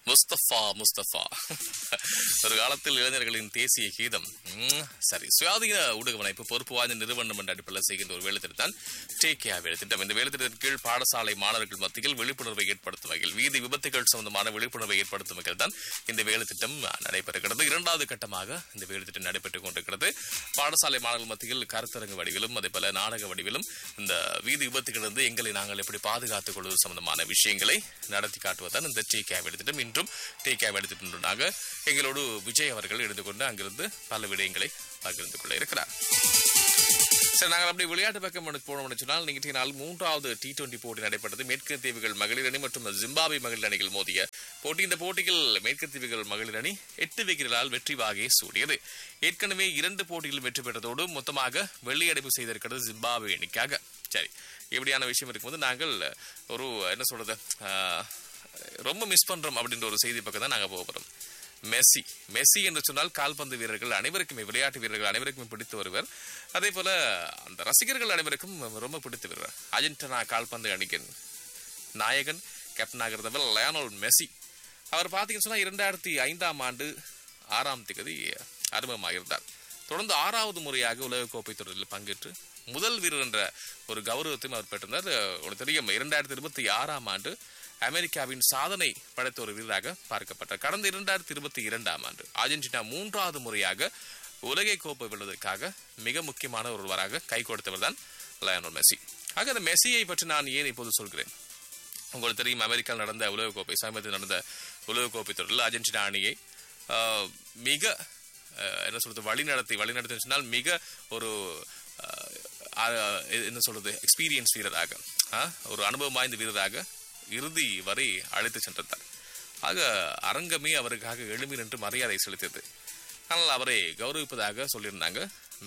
முஸ்தபா ஒரு காலத்தில் இளைஞர்களின் தேசிய கீதம். சரி, சுயாதீன ஊடக அமைப்பு பொறுப்பு வாய்ந்த நிறுவனம் என்ற அடிப்படையில் செய்கின்ற ஒரு வேலைத்திட்டம் டேகேஆர் வேலைத்திட்டம். இந்த வேலைத்திட்டத்தின் கீழ் பாடசாலை மாணவர்கள் மத்தியில் விழிப்புணர்வை ஏற்படுத்தும் வகையில் வீதி விபத்துகள் சம்பந்தமான விழிப்புணர்வை ஏற்படுத்தும் வகையில் தான் இந்த வேலைத்திட்டம் நடைபெறுகிறது. இரண்டாவது கட்டமாக இந்த வேலைத்திட்டம் நடைபெற்றுக் கொண்டிருக்கிறது. பாடசாலை மாணவர்கள் மத்தியில் கருத்தரங்கு வடிவிலும் அதே போல நாடக வடிவிலும் இந்த வீதி விபத்துகளிலிருந்து எங்களை நாங்கள் எப்படி பாதுகாத்துக் கொள்வது சம்பந்தமான விஷயங்களை நடத்தி காட்டுவதுதான் இந்த டேகேஆர் வேலைத்திட்டம். இன்றும் டேகேஆர் வேலைத்திட்டத்தினூடாக எங்களோடு விஜய் அவர்கள் எடுத்துக்கொண்டு அங்கிருந்து பல விடயங்களை பகிர்ந்து கொள்ள இருக்கிறார். சரி, நாங்கள் அப்படி விளையாட்டு பக்கம் போனோம்னு சொன்னால் நிகழ்ச்சி நாள் 3வது T20 போட்டி நடைபெற்றது. மேற்கு தீவுகள் மகளிர் அணி மற்றும் ஜிம்பாப்வே மகளிர் அணிகள் மோதிய போட்டி. இந்த போட்டியில் மேற்கு தீவுகள் மகளிர் அணி 8 விக்கெட்டுகளால் வெற்றி வாகையை சூடியது. ஏற்கனவே 2 போட்டிகளில் வெற்றி பெற்றதோடு மொத்தமாக வெள்ளியடைப்பு செய்திருக்கிறது ஜிம்பாப்வே அணிக்காக. சரி, இப்படியான விஷயம் இருக்கும்போது நாங்கள் ஒரு என்ன சொல்றது ரொம்ப மிஸ் பண்றோம் அப்படின்ற ஒரு செய்தி பக்கம் தான் நாங்கள் போக போறோம். மெஸ்ஸி என்று சொன்னால் கால்பந்து வீரர்கள் அனைவருக்குமே, விளையாட்டு வீரர்கள் அனைவருக்குமே பிடித்து வருவர். அதே போல அந்த ரசிகர்கள் அனைவருக்கும் ரொம்ப பிடித்து வருவார். அர்ஜென்டினா கால்பந்து அணியின் நாயகன் கேப்டனாக இருந்தவர் லயோனல் மெஸ்ஸி. அவர் பார்த்தீங்கன்னு சொன்னா 2005ஆம் ஆண்டு 6ஆம் தேதி அறிமுகமாக இருந்தார். தொடர்ந்து 6வது முறையாக உலகக்கோப்பை தொடரில் பங்கேற்று முதல் வீரர் என்ற ஒரு கௌரவத்தையும் அவர் பெற்றிருந்தார். உங்களுக்கு தெரியும், 2026ஆம் ஆண்டு அமெரிக்காவின் சாதனை படைத்த ஒரு வீரராக பார்க்கப்பட்டார். கடந்த 2022ஆம் ஆண்டு அர்ஜென்டினா 3வது முறையாக உலகை கோப்பை வெல்வதற்காக மிக முக்கியமான ஒருவராக கை கொடுத்தவர் தான் லயோனல் மெஸ்ஸி. ஆக அந்த மெஸ்ஸியை பற்றி நான் ஏன் இப்போது சொல்கிறேன்? உங்களுக்கு தெரியும், அமெரிக்காவில் நடந்த உலகக்கோப்பை, சமீபத்தில் நடந்த உலகக்கோப்பை தொடரில் அர்ஜென்டினா அணியை மிக என்ன சொல்றது வழிநடத்தி சொன்னால் மிக ஒரு என்ன சொல்றது எக்ஸ்பீரியன்ஸ் வீரராக, ஒரு அனுபவம் வாய்ந்த வீரராக இறுதி வரை அழைத்து சென்றார். ஆக அரங்கமே அவருக்காக எழுமி நின்று மரியாதை செலுத்தியது. ஆனால் அவரை கௌரவிப்பதாக சொல்லியிருந்தாங்க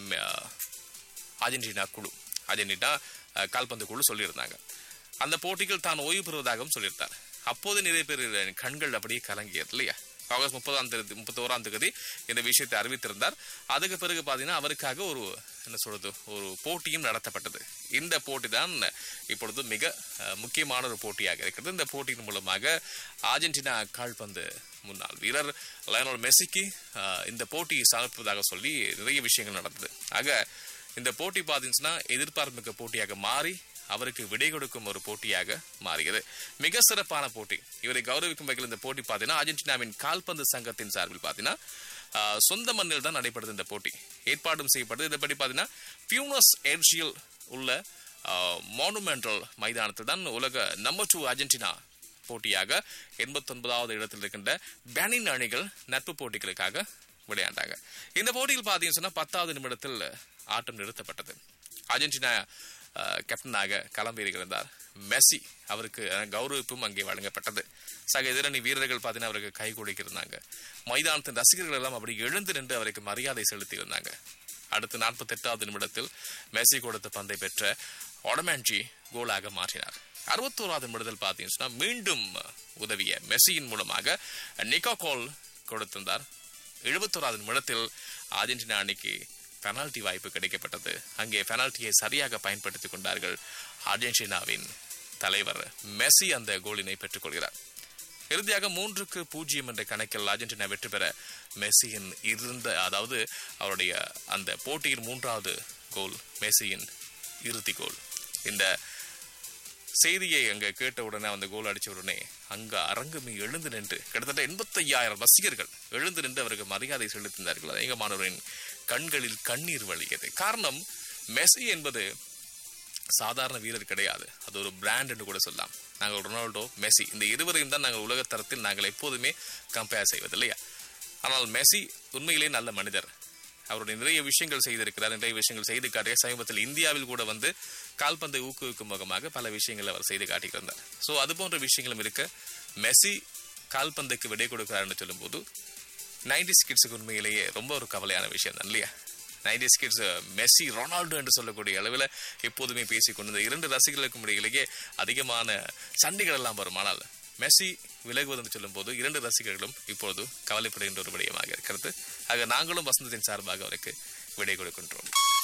அர்ஜென்டினா கால்பந்து குழு சொல்லியிருந்தாங்க. அந்த போட்டிகள் தான் ஓய்வு பெறுவதாகவும் சொல்லியிருந்தார். அப்போது நிறைய பேர் கண்கள் அப்படியே கலங்கியது இல்லையா? ஆகஸ்ட் 31ஆம் தேதி இந்த விஷயத்தை அறிவித்திருந்தார். அதுக்கு பிறகு பாத்தீங்கன்னா அவருக்காக ஒரு என்ன சொல்றது ஒரு போட்டியும் நடத்தப்பட்டது. இந்த போட்டி தான் இப்பொழுது மிக முக்கியமான ஒரு போட்டியாக இருக்கிறது. இந்த போட்டியின் மூலமாக அர்ஜென்டினா கால்பந்து முன்னாள் வீரர் லயோனல் மெஸ்ஸிக்கு இந்த போட்டியை சமர்ப்பதாக சொல்லி நிறைய விஷயங்கள் நடந்தது. ஆக இந்த போட்டி பாத்தீங்கன்னா எதிர்பார்ப்புமிக்க போட்டியாக மாறி அவருக்கு விடை கொடுக்கும் ஒரு போட்டியாக மாறியது. மிக சிறப்பான போட்டி. இவரை கௌரவிக்கும் வகையில் இந்த போட்டி பார்த்தீங்கன்னா அர்ஜென்டினாவின் கால்பந்து சங்கத்தின் சார்பில் பார்த்தீங்கன்னா சொந்த மண்ணில் தான் நடைபெறுது இந்த போட்டி. ஏற்பாடும் செய்யப்படுது. இதைப்படி பார்த்தீங்கன்னா பியூனஸ் ஏர்ஷியில் உள்ள மானுமெண்டல் மைதானத்தில் தான் உலக நம்பர் 2 அர்ஜென்டினா போட்டியாக 89வது இடத்தில் இருக்கின்ற பெனின் அணிகள் நட்பு போட்டிகளுக்காக விளையாண்டாங்க. இந்த போட்டியில் பார்த்தீங்கன்னா 10வது நிமிடத்தில் ஆட்டம் நிறுத்தப்பட்டது. அர்ஜென்டினா கேப்டனாக களம்பெறுகிறார் மெஸ்ஸி. அவருக்கு கௌரவிப்பும் அங்கே வழங்கப்பட்டது. சக எதிரணி வீரர்கள் பார்த்தீங்கன்னா அவருக்கு கை கொடுக்கிருந்தாங்க. மைதானத்தின் ரசிகர்கள் எல்லாம் அப்படி எழுந்து நின்று அவருக்கு மரியாதை செலுத்தி இருந்தாங்க. அடுத்து 48வது நிமிடத்தில் மெஸ்ஸி கொடுத்த பந்தை பெற்ற ஒடமான்ஜி கோலாக மாற்றினார். 61வது நிமிடத்தில் பார்த்தீங்கன்னா மீண்டும் உதவிய மெஸ்ஸியின் மூலமாக நிக்கோ கோல் கொடுத்திருந்தார். 71வது நிமிடத்தில் அர்ஜென்டினா அணிக்கு பெனால்டி வாய்ப்பு கிடைக்கப்பட்டது. அங்கே பெனால்டியை சரியாக பயன்படுத்திக் கொண்டார்கள் அர்ஜென்டினாவின் தலைவர் மெஸ்ஸி. அந்த கோலினை பெற்றுக் கொள்கிறார். இறுதியாக 3-0 என்ற கணக்கில் அர்ஜென்டினா வெற்றி பெற மெஸ்ஸியின் அதாவது அவருடைய அந்த போட்டியின் 3வது கோல் மெஸ்ஸியின் இறுதி கோல். இந்த செய்தியை அங்க கேட்ட உடனே அந்த கோல் அடிச்ச உடனே அங்க அரங்கமே எழுந்து நின்று கிட்டத்தட்ட 85,000 ரசிகர்கள் எழுந்து நின்று அவருக்கு மரியாதை செலுத்தினார்கள். அநேகமானவரின் கண்களில் கண்ணீர் வழியது. காரணம், மெஸ்ஸி என்பது சாதாரண வீரர் கிடையாது. அது ஒரு பிராண்ட் என்று கூட சொல்லலாம். நாங்கள் ரொனால்டோ, மெஸ்ஸி இந்த இருவரையும் தான் நாங்கள் உலக தரத்தில் நாங்கள் எப்போதுமே கம்பேர் செய்வது இல்லையா? ஆனால் மெஸ்ஸி உண்மையிலே நல்ல மனிதர். அவருடைய நிறைய விஷயங்கள் செய்திருக்கிறார். நிறைய விஷயங்கள் செய்து காட்டிய சமீபத்தில் இந்தியாவில் கூட வந்து கால்பந்தை ஊக்குவிக்கும் முகமாக பல விஷயங்கள் அவர் செய்து காட்டியிருந்தார். ஸோ அது போன்ற விஷயங்களும் இருக்க மெஸ்ஸி கால்பந்தைக்கு விடை கொடுக்கிறார் என்று சொல்லும் போது 90s கிட்ஸுக்கு உண்மையிலேயே ரொம்ப ஒரு கவலையான விஷயம் தான் இல்லையா? 90s கிட்ஸ் மெஸ்ஸி ரொனால்டோ என்று சொல்லக்கூடிய அளவில் எப்போதுமே பேசிக்கொண்டு இந்த 2 ரசிகர்களுக்கும் இடையிலேயே அதிகமான சண்டைகள் எல்லாம் வரும். ஆனால் மெஸ்ஸி விலகுவது என்று சொல்லும் போது 2 ரசிகர்களும் இப்பொழுது கவலைப்படுகின்ற ஒரு விடயமாக இருக்கிறது. ஆக நாங்களும் வசந்தத்தின் சார்பாக அவருக்கு விடை கொடுக்கின்றோம்.